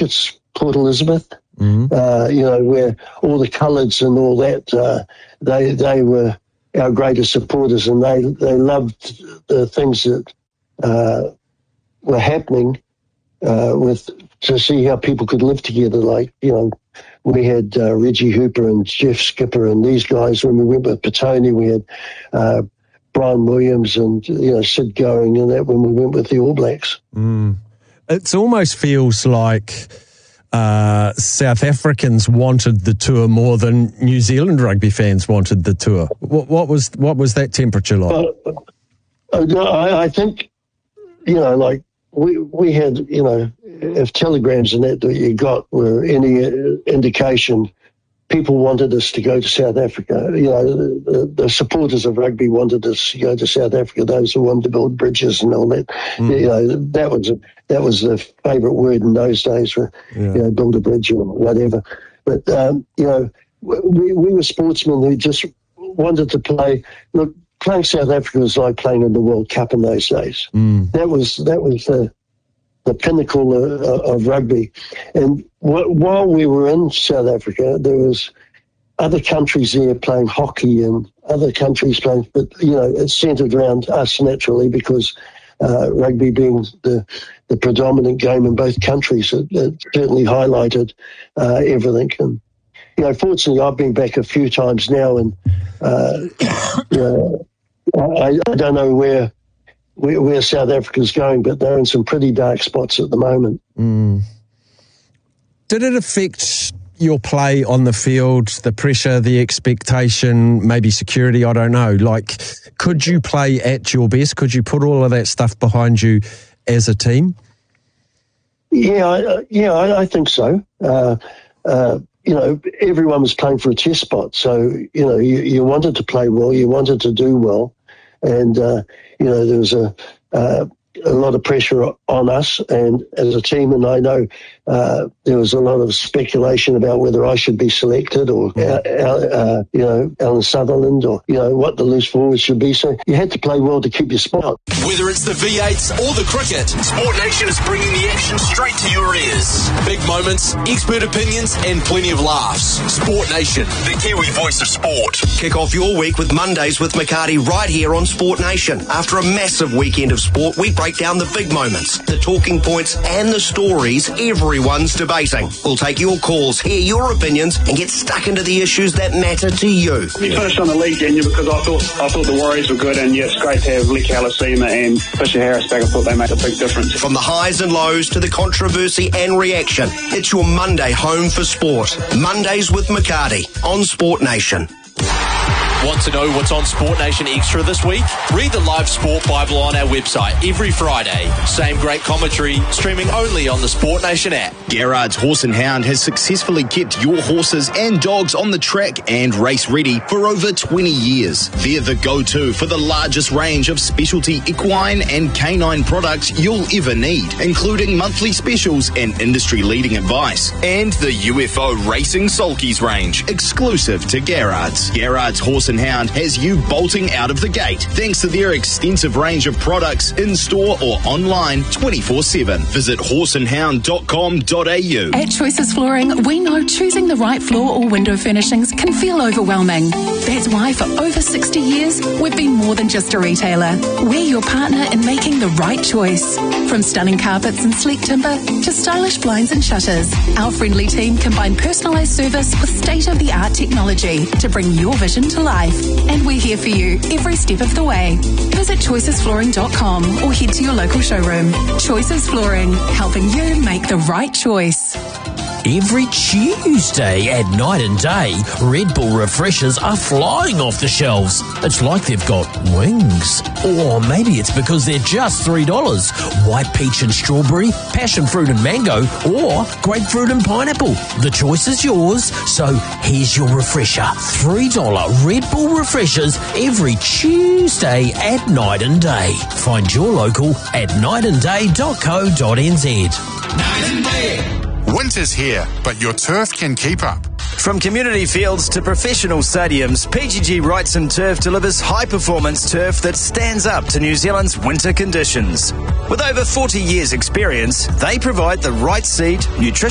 think it's Port Elizabeth, where all the coloureds and all that, they were our greatest supporters, and they loved the things that were happening to see how people could live together. Like, we had Reggie Hooper and Jeff Skipper and these guys. When we went with Petone, we had Brian Williams and Sid Going and that when we went with the All Blacks. It almost feels like South Africans wanted the tour more than New Zealand rugby fans wanted the tour. What was that temperature like? I think, like we had, if telegrams and that you got were any indication, people wanted us to go to South Africa. The supporters of rugby wanted us to go to South Africa, those who wanted to build bridges and all that. That was the favourite word in those days, build a bridge or whatever. But, we were sportsmen who just wanted to play. Look, playing South Africa was like playing in the World Cup in those days. That was the pinnacle of rugby. And while we were in South Africa, there was other countries there playing hockey and other countries playing, but, it centred around us naturally because rugby being the predominant game in both countries, it certainly highlighted everything. And, fortunately, I've been back a few times now, and, I don't know where South Africa's going, but they're in some pretty dark spots at the moment. Did it affect your play on the field, the pressure, the expectation, maybe security? I don't know. Like, could you play at your best? Could you put all of that stuff behind you as a team? I think so. Everyone was playing for a test spot, so you wanted to play well, you wanted to do well, and there was a lot of pressure on us and as a team, and I know there was a lot of speculation about whether I should be selected or Alan Sutherland or what the loose forwards should be. So you had to play well to keep your spot. Whether it's the V8s or the cricket, Sport Nation is bringing the action straight to your ears. Big moments, expert opinions, and plenty of laughs. Sport Nation, the Kiwi voice of sport. Kick off your week with Mondays with McCarty right here on Sport Nation. After a massive weekend of sport, we break down the big moments, the talking points, and the stories everyone's debating. We'll take your calls, hear your opinions, and get stuck into the issues that matter to you. We finished on the league, didn't you? Because I thought the Warriors were good, and it's great to have Lee Kalasima and Fisher Harris back. I thought they made a big difference. From the highs and lows to the controversy and reaction, it's your Monday home for sport. Mondays with McCarty on Sport Nation. Want to know what's on Sport Nation Extra this week? Read the live Sport Bible on our website every Friday. Same great commentary, streaming only on the Sport Nation app. Gerrard's Horse and Hound has successfully kept your horses and dogs on the track and race ready for over 20 years. They're the go-to for the largest range of specialty equine and canine products you'll ever need, including monthly specials and industry-leading advice. And the UFO Racing Sulkies range, exclusive to Gerrard's. Gerrard's Horse and Hound has you bolting out of the gate thanks to their extensive range of products in-store or online 24/7. Visit horseandhound.com.au. At Choices Flooring, we know choosing the right floor or window furnishings can feel overwhelming. That's why for over 60 years, we've been more than just a retailer. We're your partner in making the right choice. From stunning carpets and sleek timber to stylish blinds and shutters, our friendly team combine personalised service with state-of-the-art technology to bring your vision to life. And we're here for you every step of the way. Visit choicesflooring.com or head to your local showroom. Choices Flooring, helping you make the right choice. Every Tuesday at Night and Day, Red Bull refreshers are flying off the shelves. It's like they've got wings. Or maybe it's because they're just $3. White peach and strawberry, passion fruit and mango, or grapefruit and pineapple. The choice is yours, so here's your refresher. $3 Red Bull refreshers every Tuesday at Night and Day. Find your local at nightandday.co.nz. Night and Day. Winter's here, but your turf can keep up. From community fields to professional stadiums, PGG Wrightson Turf delivers high-performance turf that stands up to New Zealand's winter conditions. With over 40 years' experience, they provide the right seed, nutrition,